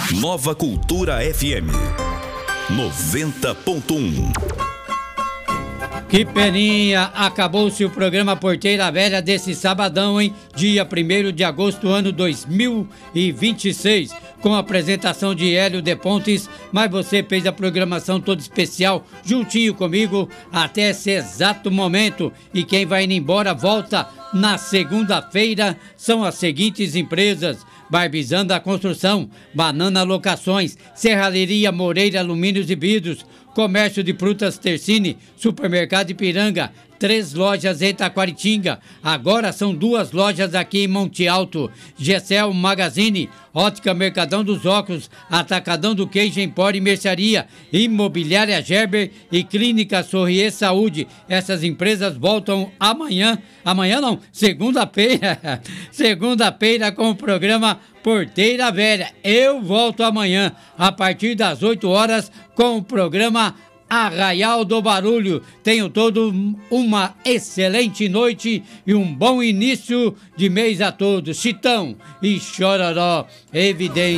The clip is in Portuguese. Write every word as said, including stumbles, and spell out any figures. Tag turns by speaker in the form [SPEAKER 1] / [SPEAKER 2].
[SPEAKER 1] Nova Cultura F M noventa ponto um.
[SPEAKER 2] Que peninha, acabou-se o programa Porteira Velha desse sabadão, hein? Dia primeiro de agosto, ano dois mil e vinte e seis, com a apresentação de Hélio de Pontes, mas você fez a programação toda especial juntinho comigo até esse exato momento. E quem vai indo embora volta na segunda-feira são as seguintes empresas: Barbizanda Construção, Banana Locações, Serralheria Moreira Alumínios e Vidros, Comércio de Frutas Tercine, Supermercado Ipiranga, três lojas em Taquaritinga, agora são duas lojas aqui em Monte Alto, Gessel Magazine, Ótica Mercadão dos Óculos, Atacadão do Queijo Empório e Mercearia, Imobiliária Gerber e Clínica Sorrier Saúde. Essas empresas voltam amanhã, amanhã não, segunda-feira, segunda-feira com o programa Porteira Velha. Eu volto amanhã a partir das oito horas com o programa Arraial do Barulho. Tenham todos uma excelente noite e um bom início de mês a todos. Chitão e Chororó, evidente.